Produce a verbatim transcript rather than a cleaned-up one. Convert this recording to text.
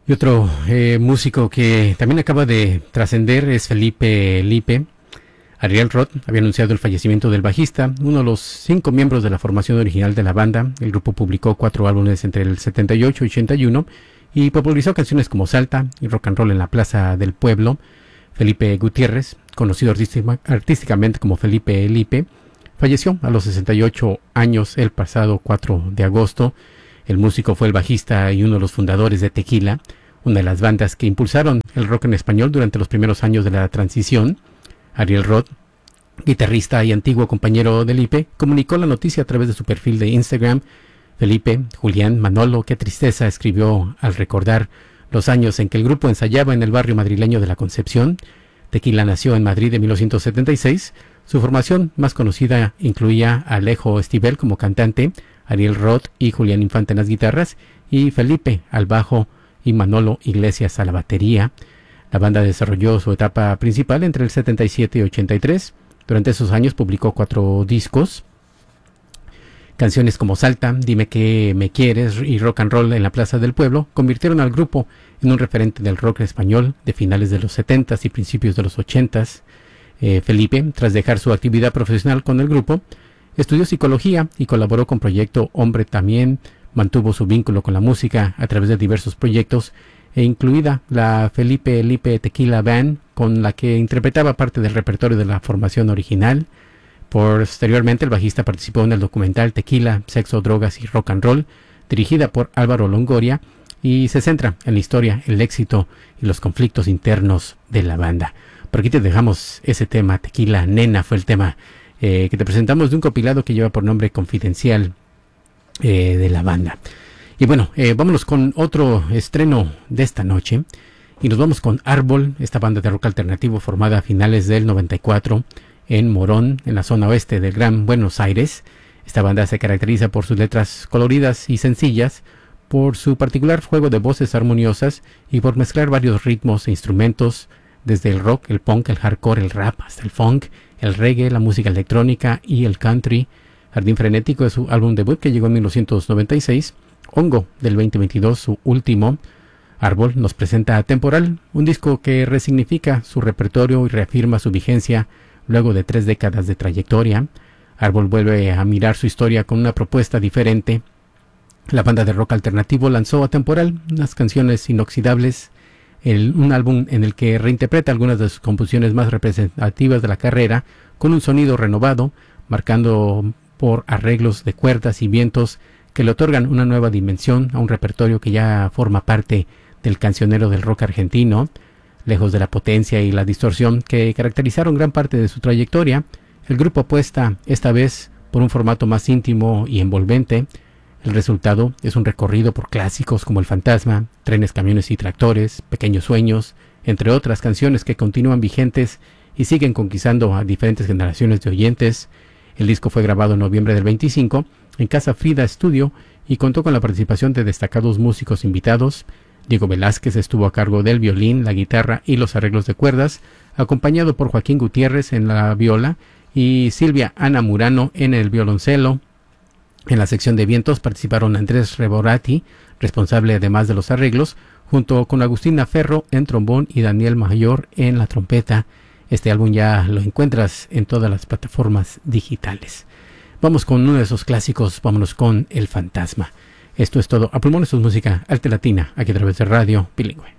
Y otro eh, músico que también acaba de trascender es Felipe Lipe. Ariel Roth había anunciado el fallecimiento del bajista, uno de los cinco miembros de la formación original de la banda. El grupo publicó cuatro álbumes entre el setenta y ocho y ochenta y uno y popularizó canciones como Salta y Rock and Roll en la Plaza del Pueblo. Felipe Gutiérrez, conocido artísticamente como Felipe Lipe, falleció a los sesenta y ocho años el pasado cuatro de agosto. El músico fue el bajista y uno de los fundadores de Tequila, una de las bandas que impulsaron el rock en español durante los primeros años de la transición. Ariel Roth, guitarrista y antiguo compañero de Lipe, comunicó la noticia a través de su perfil de Instagram. Felipe, Julián, Manolo, qué tristeza, escribió al recordar los años en que el grupo ensayaba en el barrio madrileño de La Concepción. Tequila nació en Madrid en mil novecientos setenta y seis. Su formación más conocida incluía a Alejo Estibel como cantante, Ariel Roth y Julián Infante en las guitarras, y Felipe al bajo y Manolo Iglesias a la batería. La banda desarrolló su etapa principal entre el setenta y siete y ochenta y tres. Durante esos años publicó cuatro discos. Canciones como Salta, Dime que me quieres y Rock and Roll en la Plaza del Pueblo convirtieron al grupo en un referente del rock español de finales de los setentas y principios de los ochentas. Eh, Felipe, tras dejar su actividad profesional con el grupo, estudió psicología y colaboró con Proyecto Hombre también. Mantuvo su vínculo con la música a través de diversos proyectos, e incluida la Felipe Lipe Tequila Band, con la que interpretaba parte del repertorio de la formación original. Posteriormente, el bajista participó en el documental Tequila, Sexo, Drogas y Rock and Roll, dirigida por Álvaro Longoria, y se centra en la historia, el éxito y los conflictos internos de la banda. Por aquí te dejamos ese tema, Tequila Nena, fue el tema eh, que te presentamos de un compilado que lleva por nombre Confidencial eh, de la banda. Y bueno, eh, vámonos con otro estreno de esta noche. Y nos vamos con Árbol, esta banda de rock alternativo formada a finales del noventa y cuatro en Morón, en la zona oeste del Gran Buenos Aires. Esta banda se caracteriza por sus letras coloridas y sencillas, por su particular juego de voces armoniosas y por mezclar varios ritmos e instrumentos, desde el rock, el punk, el hardcore, el rap, hasta el funk, el reggae, la música electrónica y el country. Jardín Frenético es su álbum debut que llegó en mil novecientos noventa y seis. Hongo, del veinte veintidós, su último. Árbol nos presenta Temporal, un disco que resignifica su repertorio y reafirma su vigencia luego de tres décadas de trayectoria. Árbol vuelve a mirar su historia con una propuesta diferente. La banda de rock alternativo lanzó Atemporal, unas canciones inoxidables, el, un álbum en el que reinterpreta algunas de sus composiciones más representativas de la carrera, con un sonido renovado, marcando por arreglos de cuerdas y vientos que le otorgan una nueva dimensión a un repertorio que ya forma parte del cancionero del rock argentino. Lejos de la potencia y la distorsión que caracterizaron gran parte de su trayectoria, el grupo apuesta esta vez por un formato más íntimo y envolvente. El resultado es un recorrido por clásicos como El Fantasma, Trenes, Camiones y Tractores, Pequeños Sueños, entre otras canciones que continúan vigentes y siguen conquistando a diferentes generaciones de oyentes. El disco fue grabado en noviembre del veinticinco en Casa Frida Studio y contó con la participación de destacados músicos invitados. Diego Velázquez estuvo a cargo del violín, la guitarra y los arreglos de cuerdas, acompañado por Joaquín Gutiérrez en la viola y Silvia Ana Murano en el violoncelo. En la sección de vientos participaron Andrés Reborati, responsable además de los arreglos, junto con Agustina Ferro en trombón y Daniel Mayor en la trompeta. Este álbum ya lo encuentras en todas las plataformas digitales. Vamos con uno de esos clásicos, vámonos con El Fantasma. Esto es todo. A pulmón, esto es música alta latina, aquí a través de Radio Bilingüe.